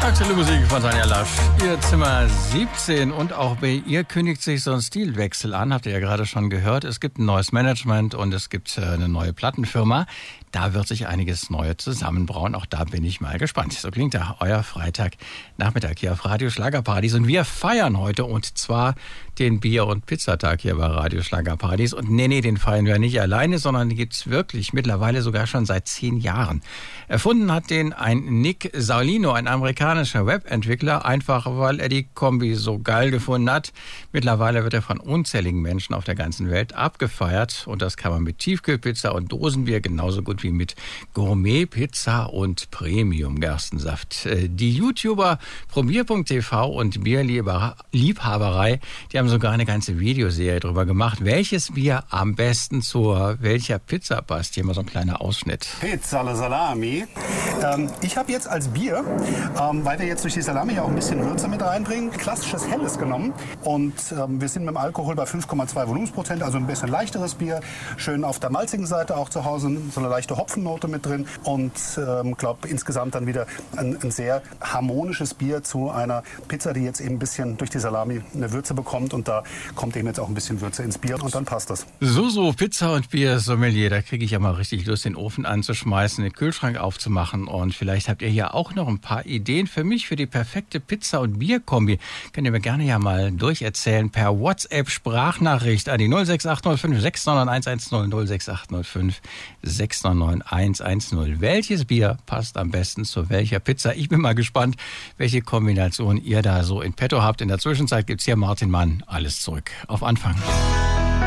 Aktuelle Musik von Tanja Lasch. Ihr Zimmer 17 und auch bei ihr kündigt sich so ein Stilwechsel an, habt ihr ja gerade schon gehört. Es gibt ein neues Management und es gibt eine neue Plattenfirma. Da wird sich einiges Neues zusammenbrauen. Auch da bin ich mal gespannt. So klingt ja euer Freitagnachmittag hier auf Radio Schlagerparadies. Und wir feiern heute und zwar den Bier- und Pizzatag hier bei Radio Schlagerparadies. Und nee, den feiern wir nicht alleine, sondern den gibt's wirklich mittlerweile sogar schon seit 10 Jahren. Erfunden hat den ein Nick Saulino, ein amerikanischer Webentwickler, einfach weil er die Kombi so geil gefunden hat. Mittlerweile wird er von unzähligen Menschen auf der ganzen Welt abgefeiert. Und das kann man mit Tiefkühlpizza und Dosenbier genauso gut wie mit Gourmet-Pizza und Premium-Gerstensaft. Die YouTuber Probier.tv und Bierliebhaberei, die haben sogar eine ganze Videoserie drüber gemacht, welches Bier am besten zu welcher Pizza passt. Hier mal so ein kleiner Ausschnitt. Pizza alla Salami. Ich habe jetzt als Bier, weil wir jetzt durch die Salami auch ein bisschen Würze mit reinbringen, klassisches Helles genommen. Und wir sind mit dem Alkohol bei 5,2 Volumensprozent, also ein bisschen leichteres Bier. Schön auf der malzigen Seite auch zu Hause, so eine leichte Hopfennote mit drin. Und glaube insgesamt dann wieder ein sehr harmonisches Bier zu einer Pizza, die jetzt eben ein bisschen durch die Salami eine Würze bekommt. Und da kommt eben jetzt auch ein bisschen Würze ins Bier und dann passt das. So, Pizza und Bier Sommelier, da kriege ich ja mal richtig Lust, den Ofen anzuschmeißen, den Kühlschrank aufzumachen. Und vielleicht habt ihr hier auch noch ein paar Ideen für mich, für die perfekte Pizza- und Bierkombi. Könnt ihr mir gerne ja mal durcherzählen per WhatsApp-Sprachnachricht an die 06805 69110 06805 699 Welches Bier passt am besten zu welcher Pizza? Ich bin mal gespannt, welche Kombination ihr da so in petto habt. In der Zwischenzeit gibt's hier Martin Mann. Alles zurück auf Anfang.